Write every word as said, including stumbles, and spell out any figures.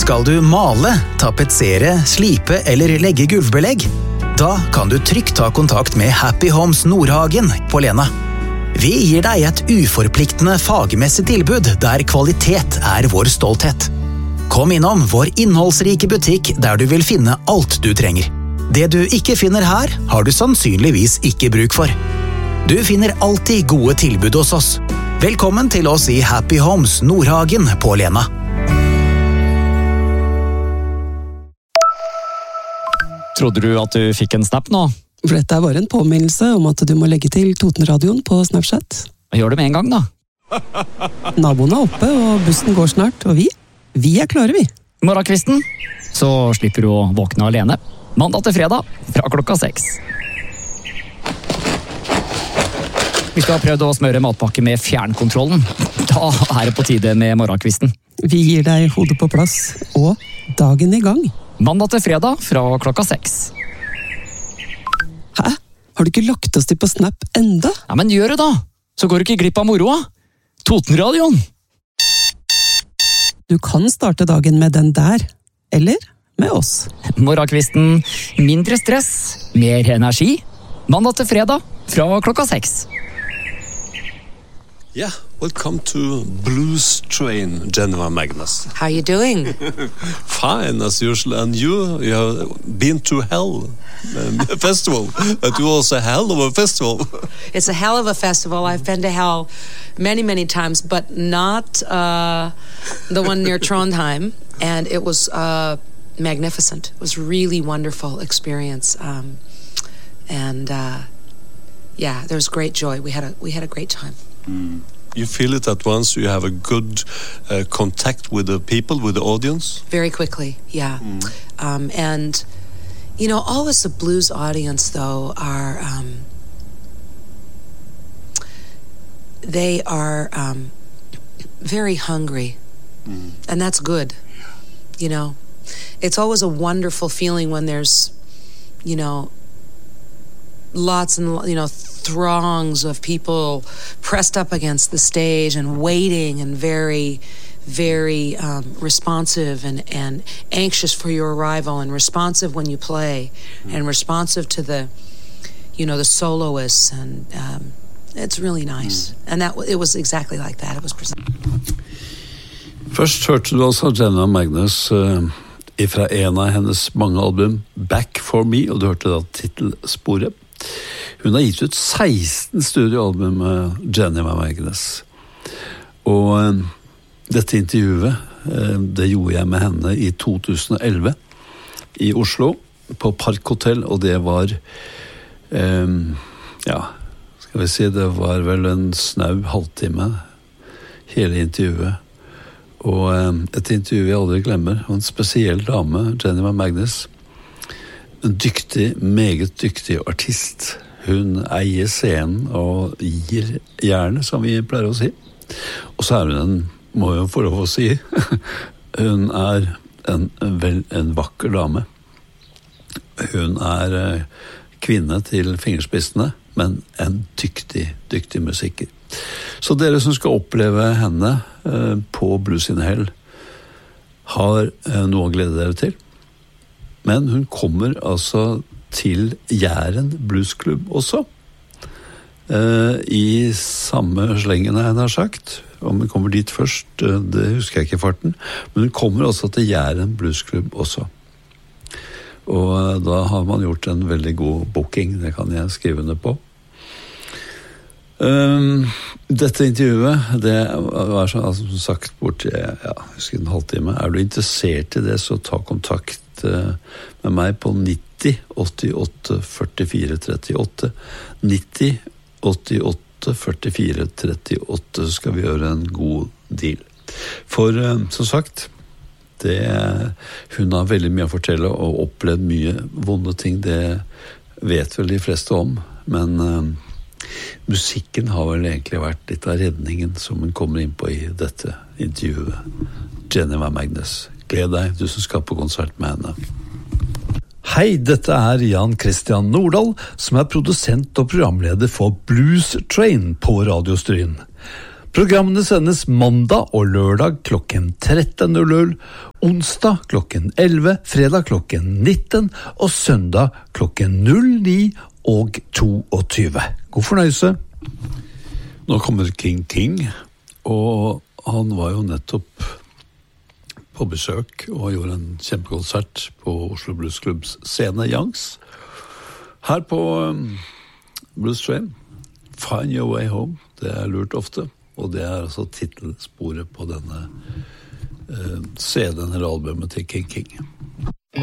Skal du male, tapetsere, slipe eller legge gulvbelegg? Da kan du trygt ta kontakt med Happy Homes Nordhagen på Lena. Vi gir deg et uforpliktende fagmessig tilbud der kvalitet er vår stolthet. Kom innom vår innholdsrike butikk der du vil finne alt du trenger. Det du ikke finner her, har du sannsynligvis ikke bruk for. Du finner alltid gode tilbud hos oss. Velkommen til oss i Happy Homes Nordhagen på Lena. Trodde du at du fikk en snap nå? For dette er bare en påminnelse om at du må legge til Totenradioen på Snapchat. Gjør det med en gang da. Naboen er oppe, og bussen går snart, og vi, vi er klare vi. Morgenkvisten, så slipper du å våkne alene. Mandag til fredag, fra klokka seks. Vi skal ha prøvd å smøre matpakke med fjernkontrollen. Da er det på tide med morgenkvisten. Vi gir deg hodet på plass, og dagen i gang. Mandag til fredag fra klokka seks. Hæ? Har du ikke lagt oss til på Snap enda? Ja, men gjør det da! Så går du ikke glipp av moroa. Totenradioen! Du kan starte dagen med den der, eller med oss. Morgenkvisten, mindre stress, mer energi. Mandag til fredag fra klokka seks. Yeah, welcome to Blues Train, Geneva Magnus. How are you doing? Fine, as usual. And you, you have been to Hell um, Festival. That was a hell of a festival. It's a hell of a festival. I've been to Hell many, many times, but not uh, the one near Trondheim. And it was uh, magnificent. It was a really wonderful experience. Um, and uh, yeah, there was great joy. We had a, we had a great time. Mm. You feel it at once, you have a good uh, contact with the people, with the audience? Very quickly, yeah. Mm. Um, and, you know, always the blues audience, though, are, um, they are um, very hungry. Mm. And that's good, you know. It's always a wonderful feeling when there's, you know, lots and, you know, throngs of people pressed up against the stage and waiting and very, very um, responsive and, and anxious for your arrival and responsive when you play mm. and responsive to the, you know, the soloists. And um, it's really nice. Mm. And that it was exactly like that. It was precisely. Først hørte du altså Geneva Magnus uh, ifra en av hennes mange album, Back for Me, og du hørte da titelsporet. Hun har gitt ut seksten studioalbum med Geneva Magnus. Og uh, dette intervjuet, uh, det gjorde jeg med henne i to tusen og elleve i Oslo, på Parkhotell, og det var, um, ja, skal vi si, det var vel en snau halvtime, hele intervjuet. Og um, et intervju jeg aldri glemmer, og en spesiell dame, Geneva Magnus, en dyktig, meget dyktig artist. Hun eier scenen og gir jernet, som vi pleier å si. Og så er hun en, må jeg få lov å si, hun er en, vel, en vakker dame. Hun er kvinne til fingerspissene, men en dyktig, dyktig musiker. Så dere som skal oppleve henne eh, på Blues in Hell har eh, noe å glede dere til. Men hun kommer altså til Jæren Bluesklubb også. Eh, I samme slengen jeg har sagt. Om hun kommer dit først, det husker jeg ikke i farten. Men hun kommer altså til Jæren Bluesklubb også. Og da har man gjort en veldig god booking, det kan jeg skrive under på. Um, dette intervjuet, det var som, altså, som sagt bort i ja, husker en halvtime. Er du interessert i det, så ta kontakt uh, med meg på nitti åttiåtte førtifire trettiåtte. nitti åttiåtte førtifire trettiåtte, så skal vi gjøre en god deal. For uh, som sagt, det, hun har veldig mye å fortelle og opplevd mye vonde ting, det vet vel de fleste om, men uh, musikken har vel egentlig vært litt av redningen som hun kommer inn på i dette intervjuet. Geneva Magnus, gled deg, du som skal på konsert med henne. Hei, dette er Jan Christian Nordahl, som er produsent og programleder for Blues Train på Radio Stryn. Programmene sendes mandag og lørdag klokken tretten null null, onsdag klokken elleve, fredag klokken nitten og søndag klokken null ni og tjueto. God fornøyelse. Nå kommer King King, og han var jo nettopp på besøk og gjorde en kjempekonsert på Oslo Blues Clubs scene Youngs. Her på um, Blues Train, Find Your Way Home, det er lurt ofte. Og det er altså titelsporet på denne eh, C D-en eller albumet til King King.